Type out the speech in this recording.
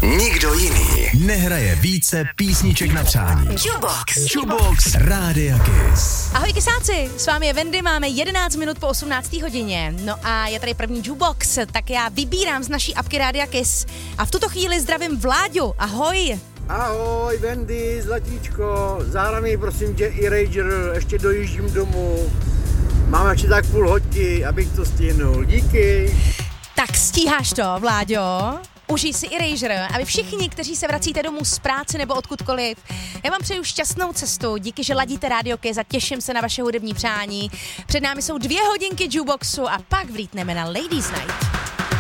Nikdo jiný nehraje více písniček na přání. Jukebox Rádia Kiss. Ahoj kysáci, s vámi je Wendy, máme 11 minut po 18. hodině. No a je tady první Jukebox, tak já vybírám z naší apky Rádia Kiss. A v tuto chvíli zdravím Vláďu, ahoj. Ahoj Wendy, zlatíčko, zahraj mi prosím tě Eraser, ještě dojíždím domů. Mám ještě tak půl hodky, abych to stihnul, díky. Tak stíháš to, Vláďo. Užij si Eraser a vy všichni, kteří se vracíte domů z práce nebo odkudkoliv. Já vám přeju šťastnou cestu, díky, že ladíte Rádio Kiss a těším se na vaše hudební přání. Před námi jsou 2 hodinky Jukeboxu a pak vlítneme na Ladies Night.